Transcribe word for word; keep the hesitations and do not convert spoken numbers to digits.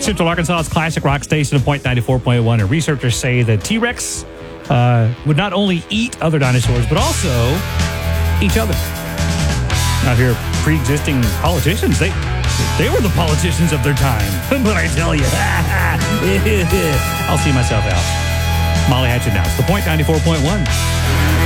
Central Arkansas's classic rock station of Point ninety-four point one, and researchers say that T-Rex uh, would not only eat other dinosaurs, but also each other. Out here, pre-existing politicians, they they were the politicians of their time. But I tell you, I'll see myself out. Molly Hatchet now. It's the Point ninety-four point one.